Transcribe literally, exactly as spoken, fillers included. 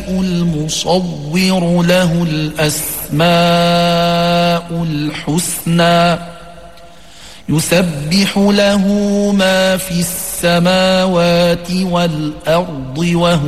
المصور له الأسماء الحسنى يسبح له ما في السماوات والأرض وهو